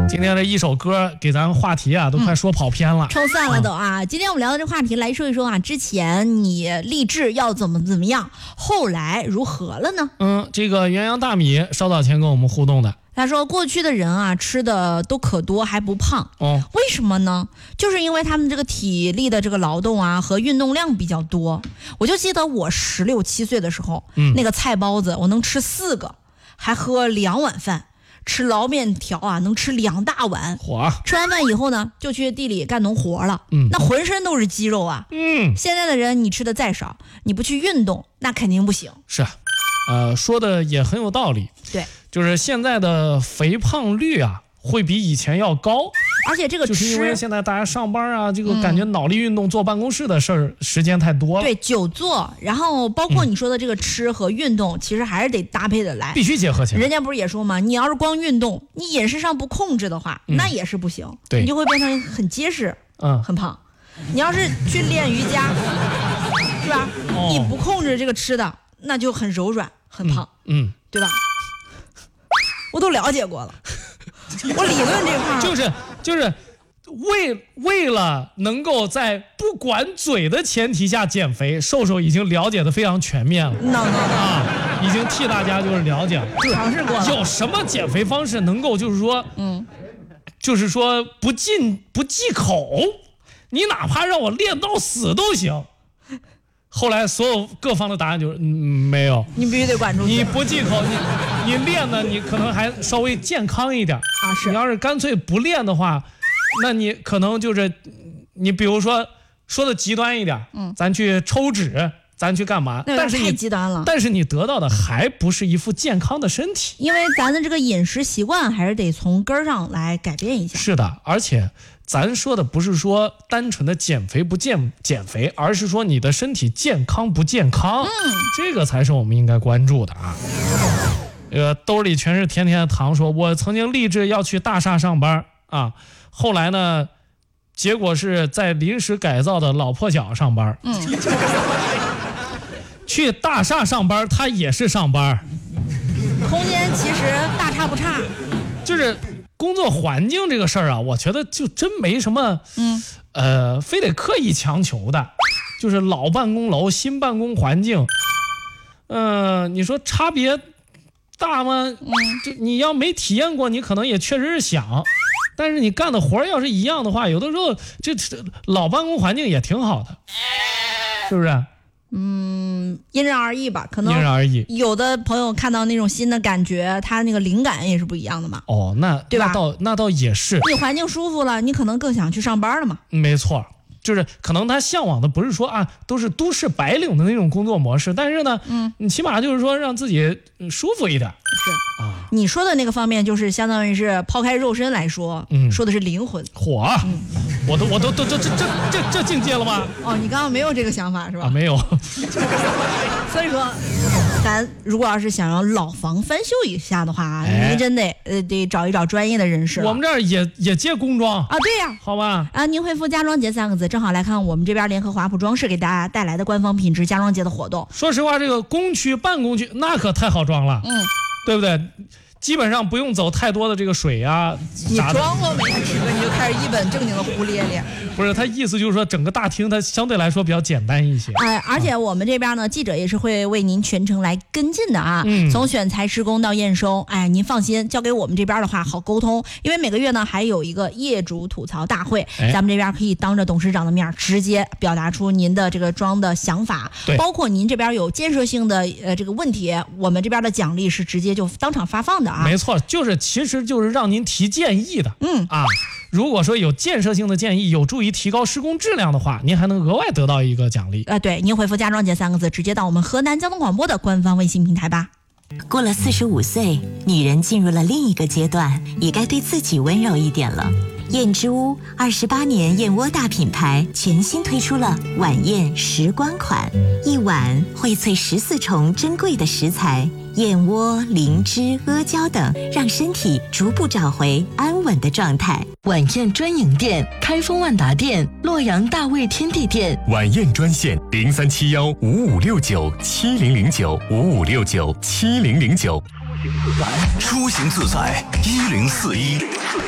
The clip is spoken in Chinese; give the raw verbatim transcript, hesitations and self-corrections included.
今天这一首歌给咱话题啊，都快说跑偏了， 抽散了都啊！今天我们聊的这话题，来说一说啊，之前你立志要怎么怎么样，后来如何了呢？ 嗯，这个元阳大米稍早前跟我们互动的， 他说过去的人啊，吃的都可多还不胖， 哦， 为什么呢？就是因为他们这个体力的这个劳动啊和运动量比较多。我就记得我十六七岁的时候，嗯，那个菜包子我能吃四个，还喝两碗饭。吃捞面条啊，能吃两大碗。 嚯！ 吃完饭以后呢，就去地里干农活了。 嗯， 那浑身都是肌肉啊。 嗯， 现在的人，你吃的再少，你不去运动，那肯定不行。 是，呃，说的也很有道理。 对， 就是现在的肥胖率啊，会比以前要高。 而且这个吃， 就是因为现在大家上班啊，这个感觉脑力运动、坐办公室的事儿、嗯、时间太多了。 对，久坐，然后包括你说的这个吃和运动，嗯、其实还是得搭配的来， 必须结合起来。 人家不是也说吗？你要是光运动，你饮食上不控制的话，嗯、那也是不行， 对， 你就会变成很结实，嗯，很胖。你要是去练瑜伽，是吧？哦、你不控制这个吃的，那就很柔软，很胖， 嗯，嗯对吧？我都了解过了。我理论这块就是就是为为了能够在不管嘴的前提下减肥，瘦瘦已经了解的非常全面了。 no no no 啊，已经替大家就是了解了， 尝试过了。 有什么减肥方式能够就是说，嗯，就是说不进不忌口，你哪怕让我练到死都行。后来所有各方的答案就是、嗯、没有， 你必须得管住。 你不忌口，你你练的你可能还稍微健康一点啊。是， 你要是干脆不练的话，那你可能就是你比如说说的极端一点，嗯，咱去抽脂，咱去干嘛？但是太极端了。 但是你得到的还不是一副健康的身体， 因为咱的这个饮食习惯还是得从根儿上来改变一下。 是的，而且。咱说的不是说单纯的减肥不减减肥，而是说你的身体健康不健康，嗯，这个才是我们应该关注的啊。这个兜里全是甜甜的糖说，我曾经立志要去大厦上班啊，后来呢，结果是在临时改造的老破小上班。嗯，去大厦上班，他也是上班， 空间其实大差不差， 就是。工作环境这个事儿啊，我觉得就真没什么，嗯，呃，非得刻意强求的，就是老办公楼、新办公环境，嗯、呃，你说差别大吗？嗯，就你要没体验过，你可能也确实是想，但是你干的活要是一样的话，有的时候这老办公环境也挺好的，是不是？ 嗯，因人而异吧，可能因人而异。 有的朋友看到那种新的感觉，他那个灵感也是不一样的嘛。 哦，那对吧？ 那倒那倒也是。 你环境舒服了，你可能更想去上班了嘛。 没错，就是可能他向往的不是说啊，都是都市白领的那种工作模式，但是呢，嗯，你起码就是说让自己舒服一点。 是啊，你说的那个方面就是相当于是抛开肉身来说，嗯，说的是灵魂。 火、嗯，我都我都都这这这这这境界了吗？ 哦，你刚刚没有这个想法是吧？ 啊，没有。 所以说，咱如果要是想要老房翻修一下的话，您、哎、真得呃得找一找专业的人士。 我们这儿也也接工装啊，对呀、啊， 好吧。 啊，您回复家装节三个字，正好来看我们这边联合华普装饰给大家带来的官方品质家装节的活动。 说实话，这个工区办公区那可太好装了，嗯，对不对？基本上不用走太多的这个水啊。 你装过没几个你就开始一本正经的胡咧咧。 不是，他意思就是说整个大厅它相对来说比较简单一些。 哎，而且我们这边呢，记者也是会为您全程来跟进的啊。嗯。从选材施工到验收，哎，您放心，交给我们这边的话好沟通，因为每个月呢还有一个业主吐槽大会，哎、咱们这边可以当着董事长的面直接表达出您的这个装的想法， 对， 包括您这边有建设性的呃这个问题，我们这边的奖励是直接就当场发放的。 没错，就是其实就是让您提建议的，嗯啊，如果说有建设性的建议，有助于提高施工质量的话，您还能额外得到一个奖励。 呃，对，您回复家装节三个字，直接到我们河南交通广播的官方微信平台吧。 过了四十五岁，女人进入了另一个阶段，也该对自己温柔一点了。燕之屋二十八年燕窝大品牌全新推出了晚宴时光款，一碗荟萃十四重珍贵的食材，燕窝、灵芝、阿胶等，让身体逐步找回安稳的状态。 晚宴专营店：开封万达店、洛阳大卫天地店。 晚宴专线：零三七幺五五六九七零零九五五六九七零零九。 出行自在一零四一。